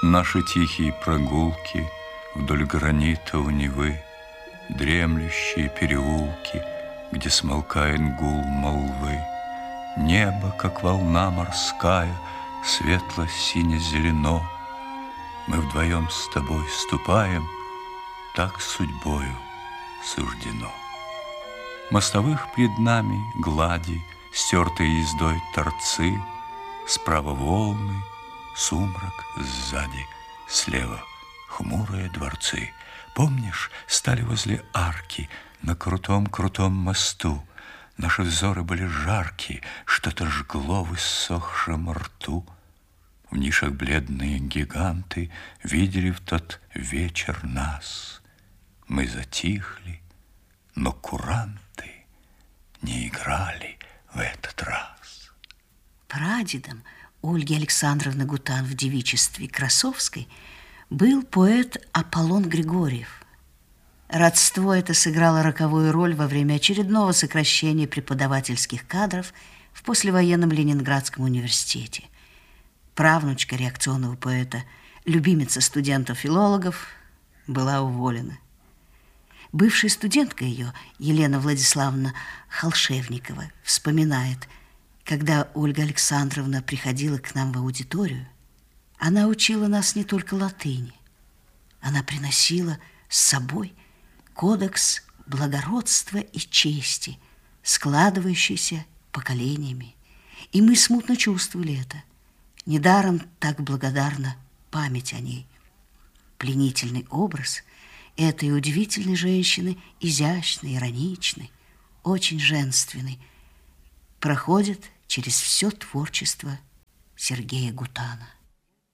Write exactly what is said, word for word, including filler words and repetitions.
Наши тихие прогулки вдоль гранитов Невы, дремлющие переулки, где смолкает гул молвы. Небо, как волна морская, светло-сине-зелено. Мы вдвоем с тобой ступаем, так судьбою суждено. Мостовых пред нами глади, стертые ездой торцы, справа волны, сумрак сзади, слева хмурые дворцы. Помнишь, стали возле арки на крутом-крутом мосту? Наши взоры были жаркие, что-то жгло в иссохшем рту. В нишах бледные гиганты видели в тот вечер нас. Мы затихли, но куранты не играли в этот раз. Прадедом Ольги Александровны Гутан в девичестве Красовской был поэт Аполлон Григорьев. Родство это сыграло роковую роль во время очередного сокращения преподавательских кадров в послевоенном Ленинградском университете. Правнучка реакционного поэта, любимица студентов-филологов, была уволена. Бывшая студентка ее, Елена Владиславовна Холшевникова, вспоминает, когда Ольга Александровна приходила к нам в аудиторию, она учила нас не только латыни. Она приносила с собой кодекс благородства и чести, складывающийся поколениями. И мы смутно чувствовали это. Недаром так благодарна память о ней. Пленительный образ этой удивительной женщины, изящной, ироничной, очень женственной, проходит через все творчество Сергея Гутана.